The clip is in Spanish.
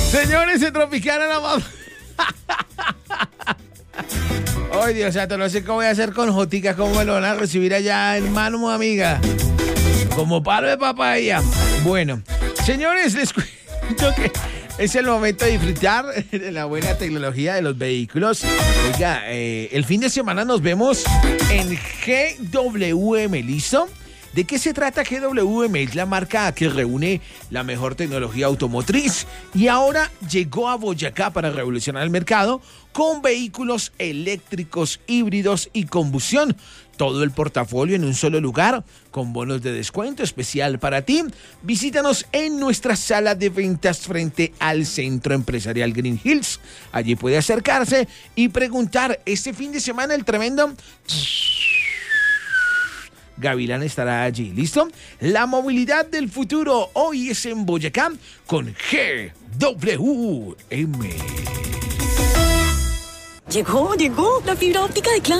Señores, se Tropicana la mamá. Ay, Dios santo, no sé qué voy a hacer con Jotica, cómo me lo van a recibir allá, hermano, amiga. Como palo de papaya. Bueno, señores, les cuento que es el momento de disfrutar de la buena tecnología de los vehículos. Oiga, el fin de semana nos vemos en GWM, ¿listo? ¿De qué se trata GWM? Es la marca que reúne la mejor tecnología automotriz y ahora llegó a Boyacá para revolucionar el mercado con vehículos eléctricos, híbridos y combustión. Todo el portafolio en un solo lugar, con bonos de descuento especial para ti. Visítanos en nuestra sala de ventas frente al Centro Empresarial Green Hills. Allí puede acercarse y preguntar. Este fin de semana el tremendo Gavilán estará allí, ¿listo? La movilidad del futuro hoy es en Boyacá con GWM. Llegó la fibra óptica de Claro.